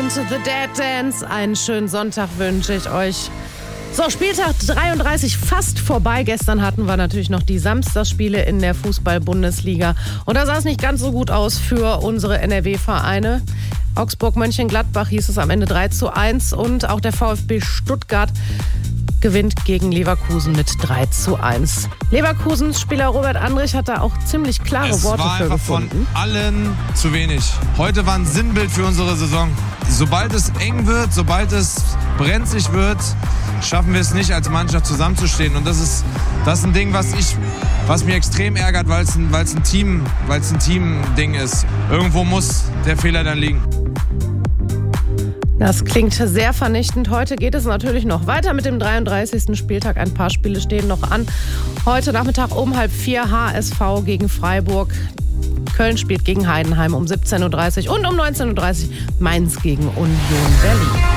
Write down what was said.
und The Dead Dance. Einen schönen Sonntag wünsche ich euch. So, Spieltag 33 fast vorbei. Gestern hatten wir natürlich noch die Samstagsspiele in der Fußball-Bundesliga. Und da sah es nicht ganz so gut aus für unsere NRW-Vereine. Augsburg-Mönchengladbach hieß es am Ende 3:1 und auch der VfB Stuttgart gewinnt gegen Leverkusen mit 3:1. Leverkusens Spieler Robert Andrich hat da auch ziemlich klare Worte für gefunden. Es war einfach von allen zu wenig. Heute war ein Sinnbild für unsere Saison. Sobald es eng wird, sobald es brenzlig wird, schaffen wir es nicht, als Mannschaft zusammenzustehen. Und das ist ein Ding, was mir extrem ärgert, weil es ein Team-Ding ist. Irgendwo muss der Fehler dann liegen. Das klingt sehr vernichtend. Heute geht es natürlich noch weiter mit dem 33. Spieltag. Ein paar Spiele stehen noch an. Heute Nachmittag um 3:30 HSV gegen Freiburg. Köln spielt gegen Heidenheim um 17:30 Uhr und um 19:30 Uhr Mainz gegen Union Berlin.